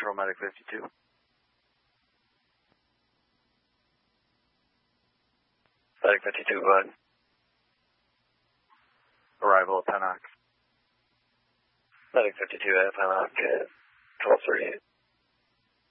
Central Medic 52. Medic 52, go ahead. Arrival at Pennock. Medic 52 at Pennock, 1238.